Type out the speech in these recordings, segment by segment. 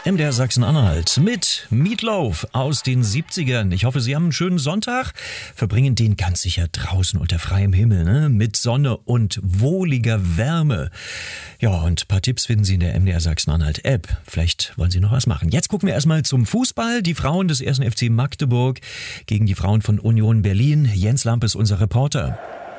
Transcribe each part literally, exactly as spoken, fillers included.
M D R Sachsen-Anhalt mit Meatloaf aus den siebzigern. Ich hoffe, Sie haben einen schönen Sonntag, verbringen den ganz sicher draußen unter freiem Himmel, ne? Mit Sonne und wohliger Wärme. Ja, und ein paar Tipps finden Sie in der M D R Sachsen-Anhalt App. Vielleicht wollen Sie noch was machen. Jetzt gucken wir erstmal zum Fußball. Die Frauen des ersten F C Magdeburg gegen die Frauen von Union Berlin. Jens Lampe ist unser Reporter.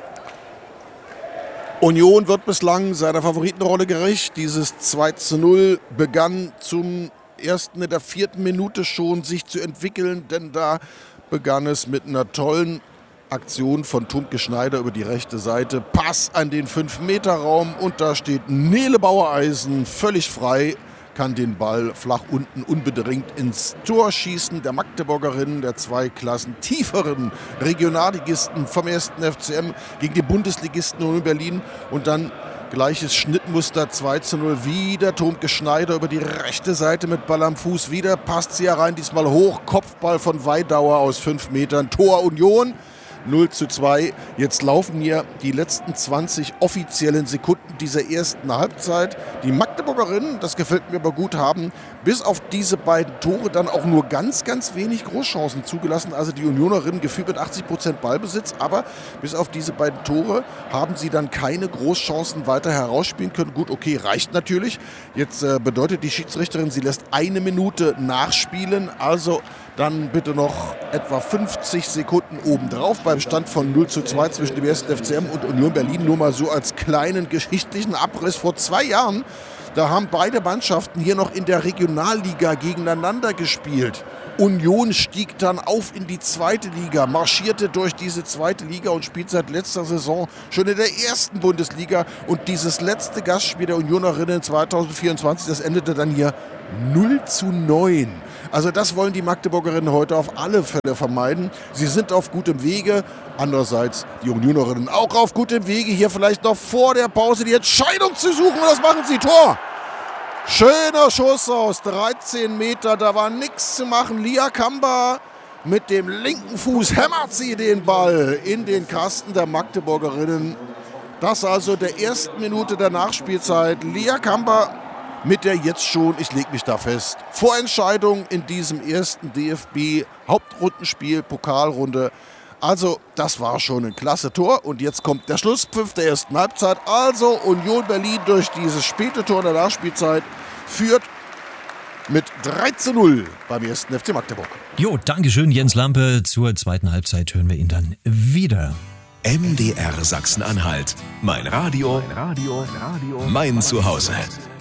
Union wird bislang seiner Favoritenrolle gerecht. Dieses zwei zu null begann zum ersten in der vierten Minute schon sich zu entwickeln, denn da begann es mit einer tollen Aktion von Tumke Schneider über die rechte Seite. Pass an den fünf Meter Raum und da steht Nele Bauereisen völlig frei, kann den Ball flach unten unbedingt ins Tor schießen. Der Magdeburgerinnen, der zwei Klassen tieferen Regionalligisten vom ersten F C M gegen die Bundesligisten Union Berlin. Und dann gleiches Schnittmuster, zwei zu null. Wieder Tumke Schneider über die rechte Seite mit Ball am Fuß. Wieder passt sie herein, diesmal hoch. Kopfball von Weidauer aus fünf Metern. Tor Union. null zu zwei. Jetzt laufen hier die letzten zwanzig offiziellen Sekunden dieser ersten Halbzeit. Die Magdeburgerinnen, das gefällt mir aber gut, haben bis auf diese beiden Tore dann auch nur ganz, ganz wenig Großchancen zugelassen. Also die Unionerinnen gefühlt mit achtzig Prozent Ballbesitz, aber bis auf diese beiden Tore haben sie dann keine Großchancen weiter herausspielen können. Gut, okay, reicht natürlich. Jetzt äh, bedeutet die Schiedsrichterin, sie lässt eine Minute nachspielen, also dann bitte noch etwa fünfzig Sekunden obendrauf beim Stand von null zu zwei zwischen dem ersten F C M und Union Berlin. Nur mal so als kleinen geschichtlichen Abriss. Vor zwei Jahren, da haben beide Mannschaften hier noch in der Regionalliga gegeneinander gespielt. Union stieg dann auf in die zweite Liga, marschierte durch diese zweite Liga und spielt seit letzter Saison schon in der ersten Bundesliga. Und dieses letzte Gastspiel der Unionerinnen zwanzig vierundzwanzig, das endete dann hier null zu neun. Also das wollen die Magdeburgerinnen heute auf alle Fälle vermeiden. Sie sind auf gutem Wege. Andererseits die Unionerinnen auch auf gutem Wege, hier vielleicht noch vor der Pause die Entscheidung zu suchen. Und das machen sie. Tor! Schöner Schuss aus dreizehn Meter, da war nichts zu machen. Lia Kamba mit dem linken Fuß hämmert sie den Ball in den Kasten der Magdeburgerinnen. Das also der ersten Minute der Nachspielzeit. Lia Kamba mit der jetzt schon, ich lege mich da fest, Vorentscheidung in diesem ersten D F B-Hauptrundenspiel, Pokalrunde. Also das war schon ein klasse Tor und jetzt kommt der Schlusspfiff der ersten Halbzeit. Also Union Berlin durch dieses späte Tor in der Nachspielzeit führt mit drei zu null beim ersten F C Magdeburg. Jo, dankeschön Jens Lampe. Zur zweiten Halbzeit hören wir ihn dann wieder. M D R Sachsen-Anhalt. Mein Radio, mein Radio, mein Zuhause.